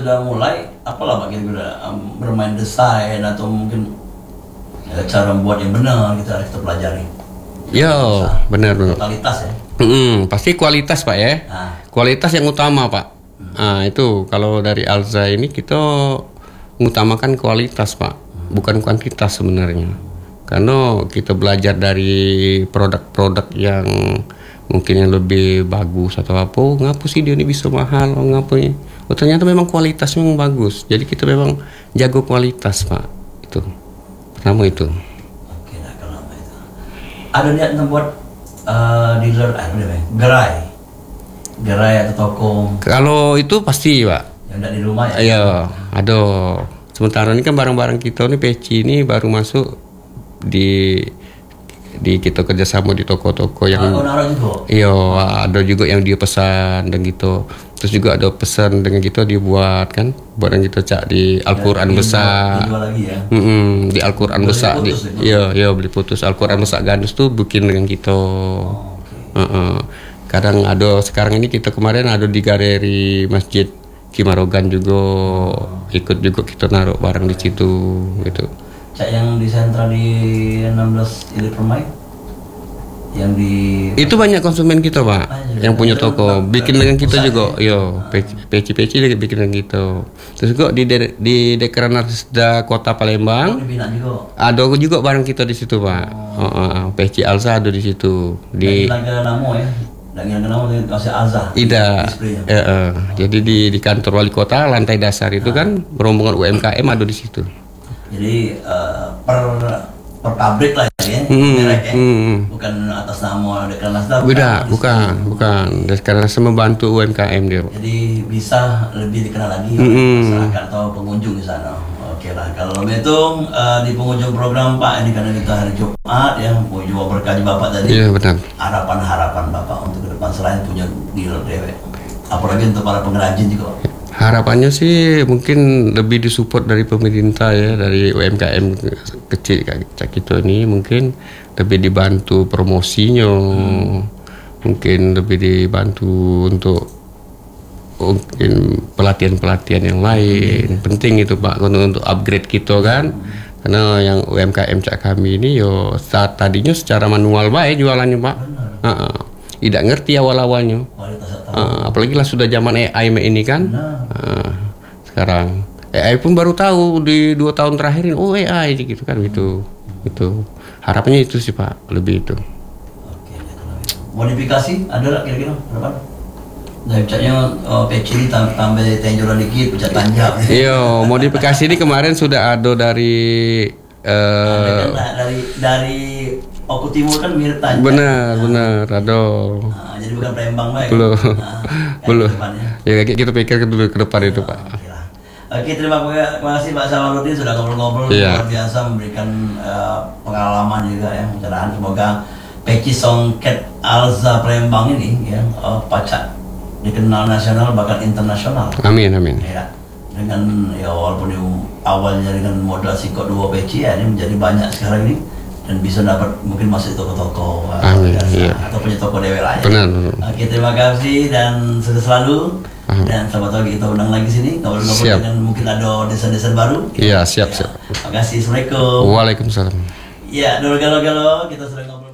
sudah mulai, apalah Pak kira-kira bermain desain atau mungkin cara membuat yang benar kita pelajari. Yo, benar. Kualitas ya. Pasti kualitas Pak ya. Kualitas yang utama Pak. Itu kalau dari Alza ini kita mengutamakan kualitas Pak, bukan kuantitas sebenarnya. Karena kita belajar dari produk-produk yang mungkin yang lebih bagus atau apa, ngapa sih dia ini bisa mahal, ngapa ya? Oh ternyata memang kualitasnya memang bagus. Jadi kita memang jago kualitas Pak. Itu pertama itu. Oke, nah kalau itu ada niat membuat dealer gerai atau toko. Kalau itu pasti Pak. Yang ada di rumah ya. Iya, ada. Sementara ini kan barang-barang kita nih peci ini baru masuk di kita kerjasama di toko-toko yang iya ada juga yang dia pesan dan gitu, terus juga ada pesan dengan kita dibuat kan buat yang kita cak di Al-Quran besar di Al-Quran besar iya beli putus Al-Quran besar gandus tuh bikin dengan kita. Kadang ada sekarang ini kita kemarin ada di galeri Masjid Kimarogan juga ikut juga kita naruh barang di situ gitu. Cak yang di sentra di 16 Ilir Permai yang di itu banyak konsumen kita Pak yang punya toko bikin dengan kita juga yo peci-peci bikin dengan kita. Terus juga di Dekranasda Kota Palembang ada juga barang kita di situ Pak. Peci Alza ada di situ di Namo ya. Jadi di kantor wali kota lantai dasar itu kan rombongan UMKM ada di situ. Jadi per pabrik lah ya, merek ya, bukan atas nama Dekranasda. Bukan. Dekranasda membantu UMKM dia. Jadi bisa lebih dikenal lagi masyarakat atau pengunjung di sana. Oke lah, kalau itu di pengunjung program Pak ini karena kita hari Jumat yang mau juga berkaji Bapak tadi. Iya benar. Harapan Bapak untuk ke depan selain punya dealer dewek, apalagi untuk para pengrajin juga. Harapannya sih mungkin lebih disupport dari pemerintah ya, dari UMKM kecil kayak gitu ini mungkin lebih dibantu promosinya, mungkin lebih dibantu untuk mungkin pelatihan yang lain. Penting itu Pak untuk upgrade kita kan, karena yang UMKM cak kami ini yo saat tadinya secara manual baik jualannya Pak. Tidak ngerti awal-awalnya. Apalagi lah sudah zaman AI ini kan. Sekarang AI pun baru tahu di 2 tahun terakhir ini AI gitu kan gitu. Itu harapannya itu sih Pak, lebih itu. Oke, modifikasi ada nggak kira-kira berapa? Dari catnya peci ini tambah tenjoran dikit, pecat tanjak. Iya, modifikasi ini kemarin sudah ada dari dari Oku Timur kan mirip tanjak. Benar, ada. Jadi bukan Palembang baik. Belum. Ya kita pikir dulu ke depan itu Pak. Oke, terima kasih Pak Samarudin sudah ngobrol-ngobrol luar biasa, memberikan pengalaman juga ya, pencerahan. Semoga peci songket Alza Palembang ini ya pacak dikenal nasional bahkan internasional. Amin. Ya, dengan ya walaupun awalnya dengan modal singkot 2 peci ya ini menjadi banyak sekarang ini dan bisa dapat mungkin masuk toko-toko atau punya toko dewe lah ya. Benar. Oke, terima kasih dan sukses selalu. Dan sahabat lagi kita undang lagi sini ngobrol-ngobrol dengan mungkin ada desain-desain baru. Iya, siap. Terima kasih. Assalamualaikum. Waalaikumsalam. Ya, Nur Galo kita sudah ngobrol.